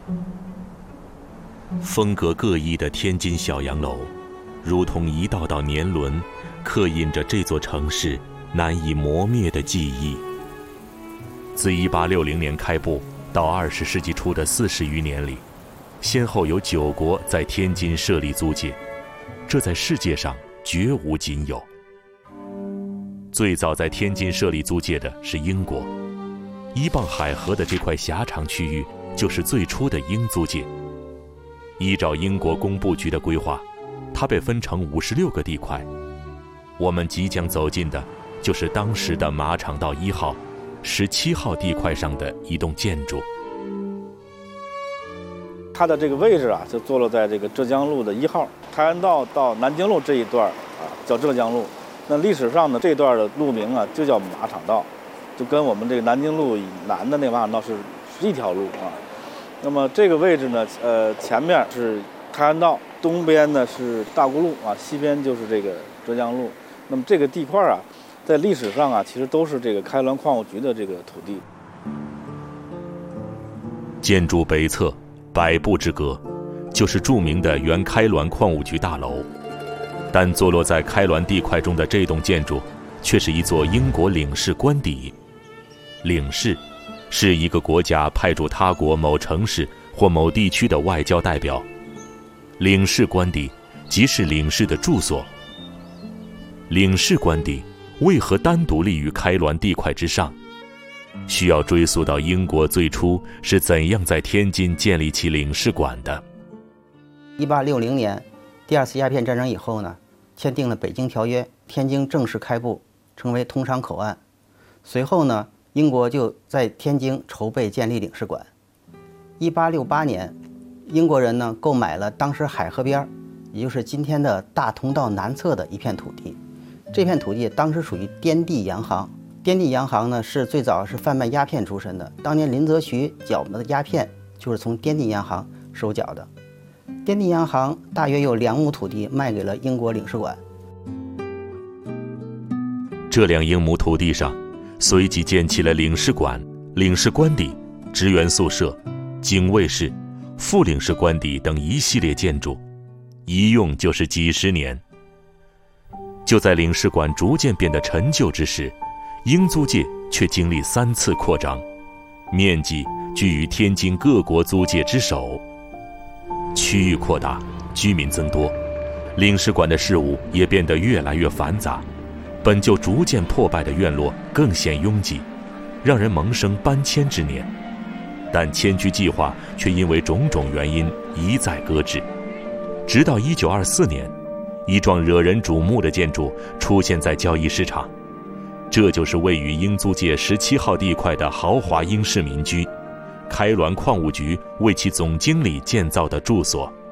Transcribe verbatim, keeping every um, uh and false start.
风格各异的天津小洋楼，如同一道道年轮，刻印着这座城市难以磨灭的记忆。自一八六零年开埠到二十世纪初的四十余年里，先后有九国在天津设立租界，这在世界上绝无仅有。最早在天津设立租界的是英国，依傍海河的这块狭长区域就是最初的英租界。依照英国工部局的规划，它被分成五十六个地块。我们即将走进的就是当时的马场道一号、十七号地块上的一栋建筑。 它的这个位置啊，就坐落在这个浙江路的一号，泰安道到南京路这一段啊，叫浙江路。那历史上呢，这段的路名啊，就叫马场道，就跟我们这个南京路以南的那个马场道是是一条路啊。那么这个位置呢，呃，前面是泰安道，东边呢是大沽路啊，西边就是这个浙江路。那么这个地块啊，在历史上啊，其实都是这个开滦矿务局的这个土地。 建筑北侧百步之隔，就是著名的原开滦矿务局大楼。但坐落在开滦地块中的这栋建筑，却是一座英国领事官邸。领事是一个国家派驻他国某城市或某地区的外交代表，领事官邸即是领事的住所。领事官邸为何单独立于开滦地块之上？需要追溯到英国最初是怎样在天津建立起领事馆的。 一八六零年，第二次鸦片战争以后呢，签订了《北京条约》，天津正式开埠，成为通商口岸。随后呢，英国就在天津筹备建立领事馆。一八六八年，英国人呢购买了当时海河边，也就是今天的大同道南侧的一片土地。这片土地当时属于滇地洋行，滇地洋行呢是最早是贩卖鸦片出身的。当年林则徐缴的鸦片就是从滇地洋行收缴的。滇地洋行大约有两亩土地卖给了英国领事馆。 这两英亩土地上，随即建起了领事馆、领事官邸、职员宿舍、警卫室、副领事官邸等一系列建筑，一用就是几十年。就在领事馆逐渐变得陈旧之时，英租界却经历三次扩张，面积居于天津各国租界之首。区域扩大，居民增多，领事馆的事务也变得越来越繁杂，本就逐渐破败的院落更显拥挤，让人萌生搬迁之念。但迁居计划却因为种种原因一再搁置，直到一九二四年，一幢惹人瞩目的建筑出现在交易市场，这就是位于英租界十七号地块的豪华英式民居，开滦矿务局为其总经理建造的住所。